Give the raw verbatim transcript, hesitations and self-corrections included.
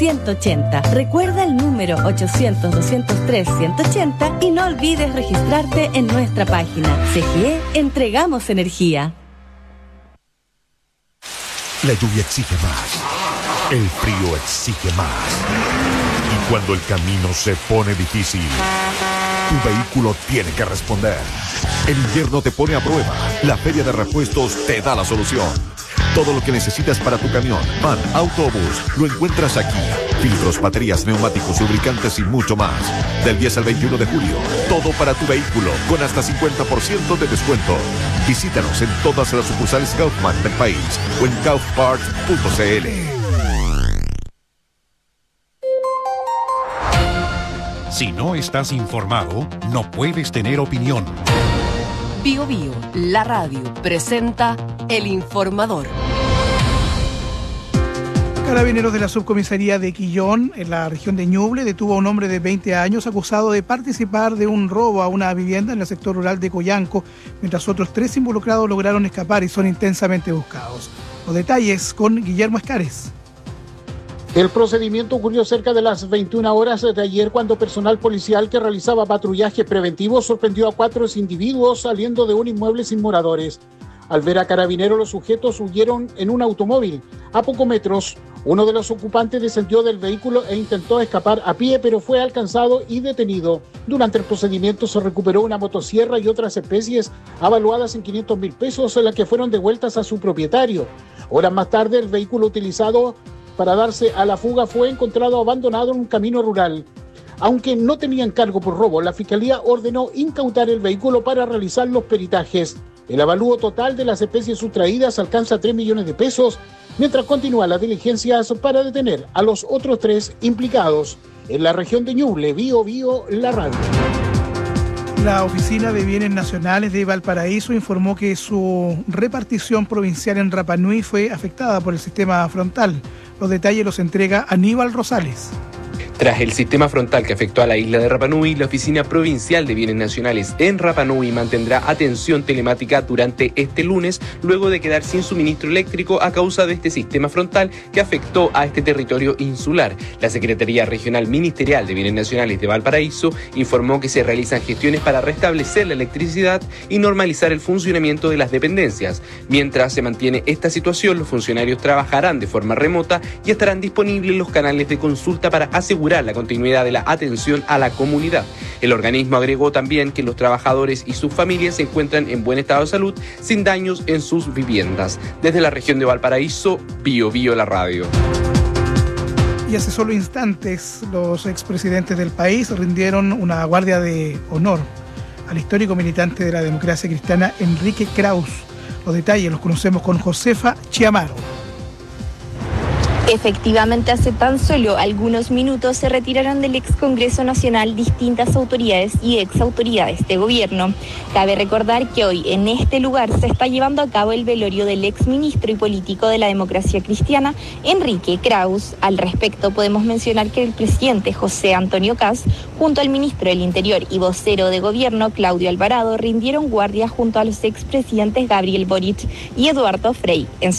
ciento ochenta. Recuerda el número ochocientos, doscientos tres, ciento ochenta y no olvides registrarte en nuestra página. C G E, entregamos energía. La lluvia exige más. El frío exige más. Y cuando el camino se pone difícil, tu vehículo tiene que responder. El invierno te pone a prueba. La Feria de Repuestos te da la solución. Todo lo que necesitas para tu camión, van, autobús, lo encuentras aquí. Filtros, baterías, neumáticos, lubricantes y mucho más. Del diez al veintiuno de julio, todo para tu vehículo, con hasta cincuenta por ciento de descuento. Visítanos en todas las sucursales Kaufman del país o en kaufparts punto c l. Si no estás informado, no puedes tener opinión. Bio Bio, la radio, presenta El Informador. Carabineros de la subcomisaría de Quillón, en la región de Ñuble, detuvo a un hombre de veinte años acusado de participar de un robo a una vivienda en el sector rural de Coyanco, mientras otros tres involucrados lograron escapar y son intensamente buscados. Los detalles con Guillermo Escares. El procedimiento ocurrió cerca de las veintiuna horas de ayer, cuando personal policial que realizaba patrullaje preventivo sorprendió a cuatro individuos saliendo de un inmueble sin moradores. Al ver a Carabineros, los sujetos huyeron en un automóvil. A pocos metros, uno de los ocupantes descendió del vehículo e intentó escapar a pie, pero fue alcanzado y detenido. Durante el procedimiento se recuperó una motosierra y otras especies avaluadas en quinientos mil pesos, en las que fueron devueltas a su propietario. Horas más tarde, el vehículo utilizado para darse a la fuga fue encontrado abandonado en un camino rural. Aunque no tenían cargo por robo, la Fiscalía ordenó incautar el vehículo para realizar los peritajes. El avalúo total de las especies sustraídas alcanza tres millones de pesos, mientras continúan las diligencias para detener a los otros tres implicados. En la región de Ñuble, Bio Bio, la radio. La Oficina de Bienes Nacionales de Valparaíso informó que su repartición provincial en Rapa Nui fue afectada por el sistema frontal. Los detalles los entrega Aníbal Rosales. Tras el sistema frontal que afectó a la isla de Rapa Nui, la Oficina Provincial de Bienes Nacionales en Rapa Nui mantendrá atención telemática durante este lunes, luego de quedar sin suministro eléctrico a causa de este sistema frontal que afectó a este territorio insular. La Secretaría Regional Ministerial de Bienes Nacionales de Valparaíso informó que se realizan gestiones para restablecer la electricidad y normalizar el funcionamiento de las dependencias. Mientras se mantiene esta situación, los funcionarios trabajarán de forma remota y estarán disponibles los canales de consulta para asegurar la continuidad de la atención a la comunidad. El organismo agregó también que los trabajadores y sus familias se encuentran en buen estado de salud, sin daños en sus viviendas. Desde la región de Valparaíso, Bio Bio la radio. Y hace solo instantes, los expresidentes del país rindieron una guardia de honor al histórico militante de la democracia cristiana Enrique Kraus. Los detalles los conocemos con Josefa Chiamaro. Efectivamente, hace tan solo algunos minutos se retiraron del ex Congreso Nacional distintas autoridades y ex autoridades de gobierno. Cabe recordar que hoy en este lugar se está llevando a cabo el velorio del ex ministro y político de la democracia cristiana, Enrique Kraus. Al respecto, podemos mencionar que el presidente José Antonio Kast, junto al ministro del Interior y vocero de gobierno, Claudio Alvarado, rindieron guardia junto a los expresidentes Gabriel Boric y Eduardo Frei. En